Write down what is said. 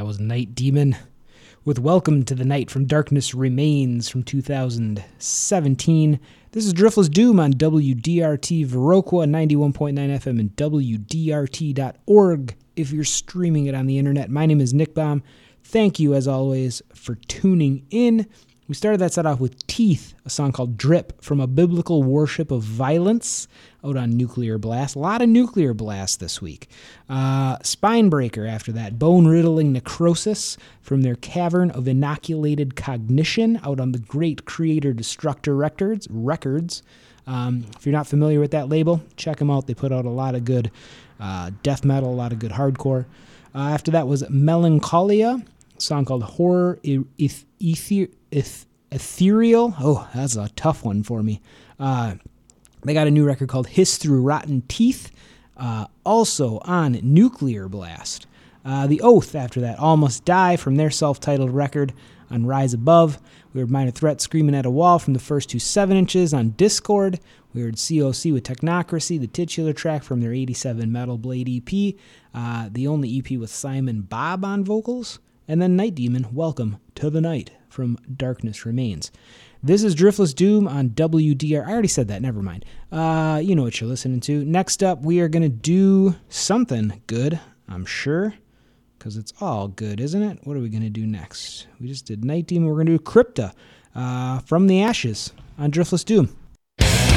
That was Night Demon with Welcome to the Night from Darkness Remains from 2017. This is Driftless Doom on WDRT Viroqua 91.9 FM and WDRT.org if you're streaming it on the internet. My name is Nick Baum. Thank you, as always, for tuning in. We started that set off with Teeth, a song called Drip from A Biblical Worship of Violence out on Nuclear Blast. A lot of Nuclear Blast this week. Spinebreaker after that. Bone-Riddling Necrosis from their Cavern of Inoculated Cognition out on the Great Creator Destructor Records. If you're not familiar with that label, check them out. They put out a lot of good death metal, a lot of good hardcore. After that was Melancholia, a song called Horror Ethereal. Oh, that's a tough one for me. They got a new record called Hiss Through Rotten Teeth, also on Nuclear Blast. The Oath after that, Almost Die from their self-titled record on Rise Above. We heard Minor Threat Screaming at a Wall from the first two 7-inches on Discord. We heard COC with Technocracy, the titular track from their 87 Metal Blade EP, the only EP with Simon Bob on vocals. And then Night Demon, Welcome to the Night from Darkness Remains. This is Driftless Doom on WDR. I already said that, never mind. You know what you're listening to. Next up, we are going to do something good, I'm sure, because it's all good, isn't it? What are we going to do next? We just did Night Demon. We're going to do Crypta from the Ashes on Driftless Doom.